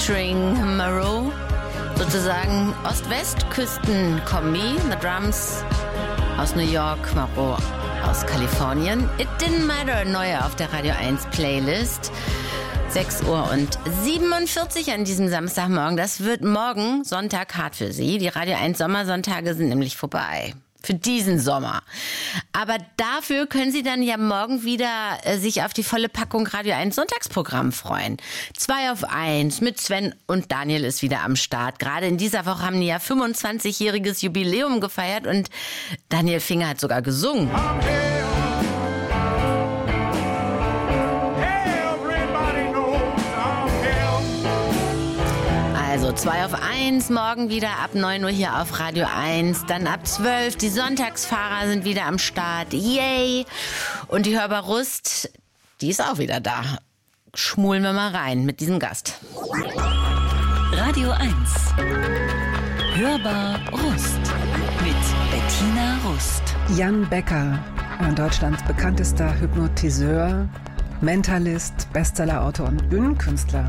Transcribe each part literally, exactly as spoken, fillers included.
featuring Moreau. Sozusagen Ost-West-Küsten-Kombi. The Drums aus New York, Moreau aus Kalifornien. It Didn't Matter, neue auf der Radio eins Playlist. sechs Uhr und siebenundvierzig an diesem Samstagmorgen. Das wird morgen Sonntag hart für Sie. Die Radio eins Sommersonntage sind nämlich vorbei. Für diesen Sommer. Aber dafür können Sie dann ja morgen wieder äh, sich auf die volle Packung Radio eins Sonntagsprogramm freuen. Zwei auf eins mit Sven und Daniel ist wieder am Start. Gerade in dieser Woche haben die ja fünfundzwanzigjähriges Jubiläum gefeiert und Daniel Finger hat sogar gesungen. Also zwei auf eins, morgen wieder ab neun Uhr hier auf Radio eins, dann ab zwölf, die Sonntagsfahrer sind wieder am Start, yay! Und die Hörbar Rust, die ist auch wieder da. Schmulen wir mal rein mit diesem Gast. Radio eins, Hörbar Rust mit Bettina Rust. Jan Becker, Deutschlands bekanntester Hypnotiseur, Mentalist, Bestsellerautor und Bühnenkünstler,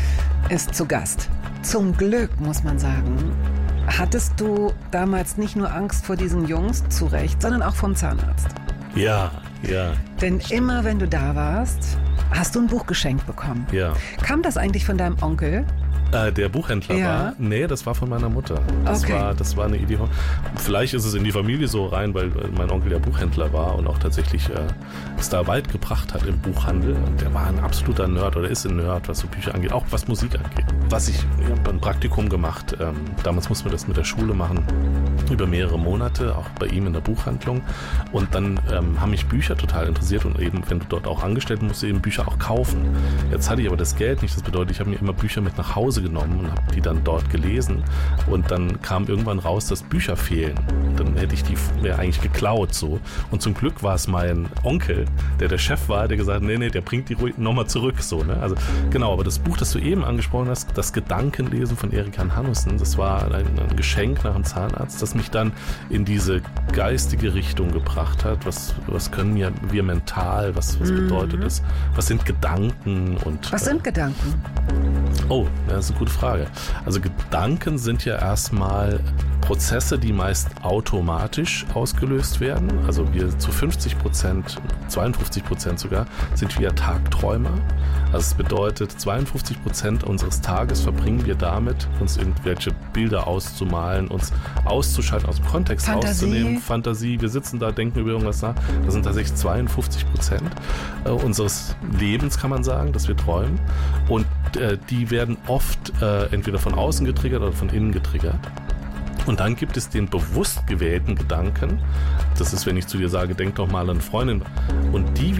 ist zu Gast. Zum Glück, muss man sagen. Hattest du damals nicht nur Angst vor diesen Jungs, zu Recht, sondern auch vom Zahnarzt? Ja, ja. Denn immer, wenn du da warst, hast du ein Buch geschenkt bekommen. Ja. Kam das eigentlich von deinem Onkel? Äh, der Buchhändler Ja. war? Nee, das war von meiner Mutter. Das, Okay. war, das war eine Idee. Vielleicht ist es in die Familie so rein, weil mein Onkel der Buchhändler war und auch tatsächlich äh, es da weit gebracht hat im Buchhandel. Und der war ein absoluter Nerd oder ist ein Nerd, was so Bücher angeht, auch was Musik angeht. Was ich, ich habe ein Praktikum gemacht. Ähm, damals mussten wir das mit der Schule machen, über mehrere Monate, auch bei ihm in der Buchhandlung. Und dann ähm, haben mich Bücher total interessiert und eben, wenn du dort auch angestellt bist, musst du eben Bücher auch kaufen. Jetzt hatte ich aber das Geld nicht. Das bedeutet, ich habe mir immer Bücher mit nach Hause genommen und habe die dann dort gelesen. Und dann kam irgendwann raus, dass Bücher fehlen. Dann hätte ich die mir eigentlich geklaut so. Und zum Glück war es mein Onkel, der der Chef war, der gesagt hat, nee, nee, der bringt die ruhig nochmal zurück. So, ne? Also genau, aber das Buch, das du eben angesprochen hast, das Gedankenlesen von Erik Hanussen, das war ein, ein Geschenk nach dem Zahnarzt, das mich dann in diese geistige Richtung gebracht hat. Was, was können wir, wir mental, was, was bedeutet Mhm. das? Was sind Gedanken? Und Was sind Gedanken? Oh, das ist eine gute Frage. Also Gedanken sind ja erstmal Prozesse, die meist automatisch ausgelöst werden. Also wir zu fünfzig Prozent, zweiundfünfzig Prozent sogar, sind wir Tagträumer. Also es bedeutet, zweiundfünfzig Prozent unseres Tages verbringen wir damit, uns irgendwelche Bilder auszumalen, uns auszuschalten, aus dem Kontext Fantasie. rauszunehmen. Fantasie, wir sitzen da, denken über irgendwas nach. Das sind tatsächlich zweiundfünfzig Prozent äh, unseres Lebens, kann man sagen, dass wir träumen. Und äh, die werden oft äh, entweder von außen getriggert oder von innen getriggert. Und dann gibt es den bewusst gewählten Gedanken. Das ist, wenn ich zu dir sage, denk doch mal an eine Freundin. Und die